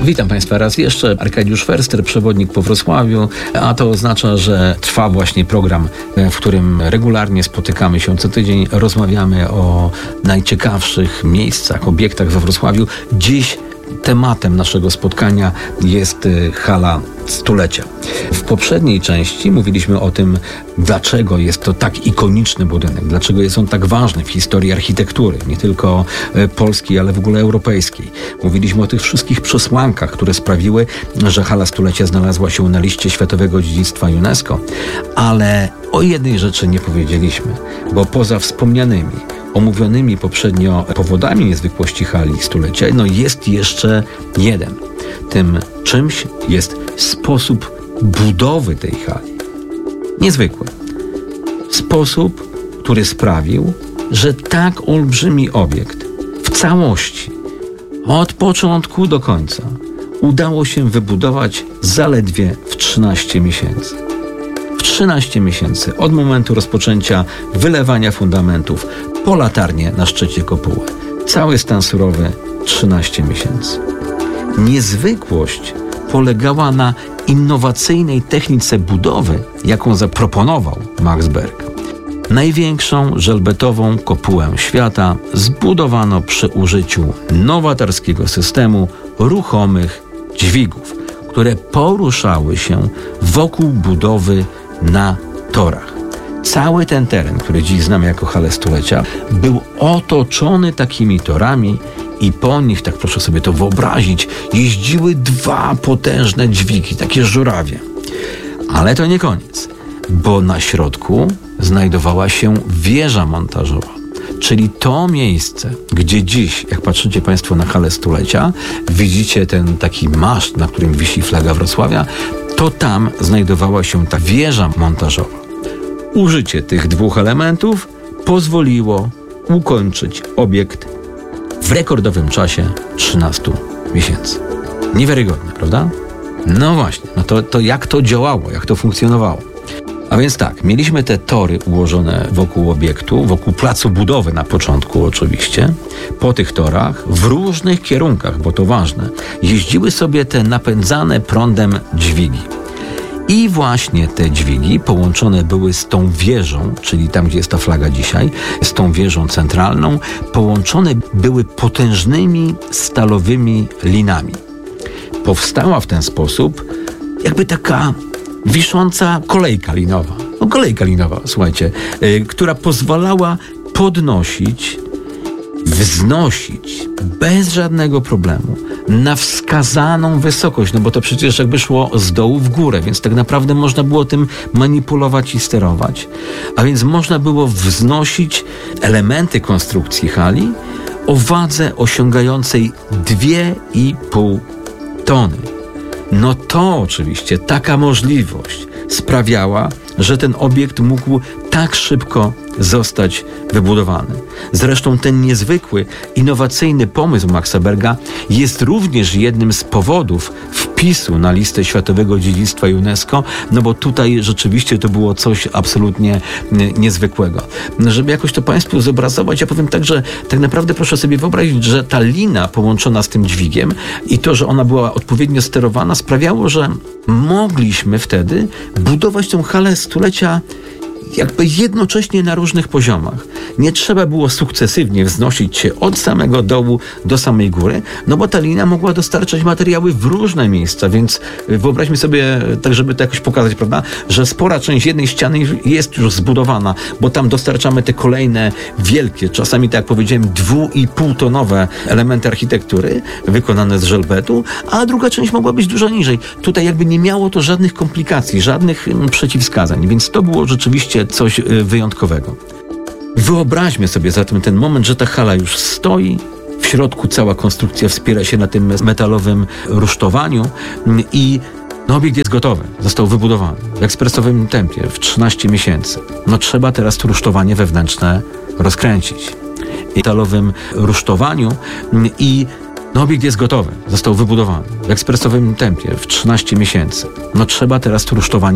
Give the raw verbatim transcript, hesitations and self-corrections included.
Witam Państwa raz jeszcze. Arkadiusz Ferster, przewodnik po Wrocławiu, a to oznacza, że trwa właśnie program, w którym regularnie spotykamy się co tydzień, rozmawiamy o najciekawszych miejscach, obiektach we Wrocławiu. Dziś tematem naszego spotkania jest hala stulecia. W poprzedniej części mówiliśmy o tym, dlaczego jest to tak ikoniczny budynek, dlaczego jest on tak ważny w historii architektury, nie tylko polskiej, ale w ogóle europejskiej. Mówiliśmy o tych wszystkich przesłankach, które sprawiły, że hala stulecia znalazła się na liście Światowego Dziedzictwa UNESCO, ale o jednej rzeczy nie powiedzieliśmy, bo poza wspomnianymi, omówionymi poprzednio powodami niezwykłości hali stulecia, no jest jeszcze jeden. Tym czymś jest sposób budowy tej hali. Niezwykły. Sposób, który sprawił, że tak olbrzymi obiekt w całości, od początku do końca, udało się wybudować zaledwie w trzynaście miesięcy. W trzynaście miesięcy od momentu rozpoczęcia wylewania fundamentów po latarnię na szczycie kopuły. Cały stan surowy trzynaście miesięcy. Niezwykłość polegała na innowacyjnej technice budowy, jaką zaproponował Max Berg. Największą żelbetową kopułę świata zbudowano przy użyciu nowatorskiego systemu ruchomych dźwigów, które poruszały się wokół budowy na torach. Cały ten teren, który dziś znamy jako halę stulecia, był otoczony takimi torami i po nich, tak proszę sobie to wyobrazić, jeździły dwa potężne dźwigi, takie żurawie. Ale to nie koniec, bo na środku znajdowała się wieża montażowa, czyli to miejsce, gdzie dziś, jak patrzycie Państwo na halę stulecia, widzicie ten taki maszt, na którym wisi flaga Wrocławia, to tam znajdowała się ta wieża montażowa. Użycie tych dwóch elementów pozwoliło ukończyć obiekt w rekordowym czasie trzynastu miesięcy. Niewiarygodne, prawda? No właśnie, no to, to jak to działało, jak to funkcjonowało? A więc tak, mieliśmy te tory ułożone wokół obiektu, wokół placu budowy na początku oczywiście. Po tych torach w różnych kierunkach, bo to ważne, jeździły sobie te napędzane prądem dźwigi. I właśnie te dźwigi połączone były z tą wieżą, czyli tam, gdzie jest ta flaga dzisiaj, z tą wieżą centralną, połączone były potężnymi stalowymi linami. Powstała w ten sposób jakby taka wisząca kolejka linowa. No kolejka linowa, słuchajcie, yy, która pozwalała podnosić, wznosić bez żadnego problemu na wskazaną wysokość, no bo to przecież jakby szło z dołu w górę, więc tak naprawdę można było tym manipulować i sterować. A więc można było wznosić elementy konstrukcji hali o wadze osiągającej dwie i pół tony. No to oczywiście taka możliwość sprawiała, że ten obiekt mógł tak szybko zostać wybudowany. Zresztą ten niezwykły, innowacyjny pomysł Maxa Berga jest również jednym z powodów wpisu na listę Światowego Dziedzictwa UNESCO, no bo tutaj rzeczywiście to było coś absolutnie niezwykłego. Żeby jakoś to Państwu zobrazować, ja powiem tak, że tak naprawdę proszę sobie wyobrazić, że ta lina połączona z tym dźwigiem i to, że ona była odpowiednio sterowana, sprawiało, że mogliśmy wtedy budować tą halę stulecia jakby jednocześnie na różnych poziomach. Nie trzeba było sukcesywnie wznosić się od samego dołu do samej góry, no bo ta lina mogła dostarczać materiały w różne miejsca, więc wyobraźmy sobie, tak żeby to jakoś pokazać, prawda, że spora część jednej ściany jest już zbudowana, bo tam dostarczamy te kolejne wielkie, czasami tak jak powiedziałem, dwu i pół tonowe elementy architektury wykonane z żelbetu, a druga część mogła być dużo niżej. Tutaj jakby nie miało to żadnych komplikacji, żadnych przeciwwskazań, więc to było rzeczywiście coś wyjątkowego. Wyobraźmy sobie zatem ten moment, że ta hala już stoi, w środku cała konstrukcja wspiera się na tym metalowym rusztowaniu i no, obiekt jest gotowy, został wybudowany w ekspresowym tempie, w trzynaście miesięcy. No trzeba teraz to rusztowanie wewnętrzne rozkręcić. W metalowym rusztowaniu i no, obiekt jest gotowy, został wybudowany w ekspresowym tempie, w trzynaście miesięcy. No trzeba teraz to rusztowanie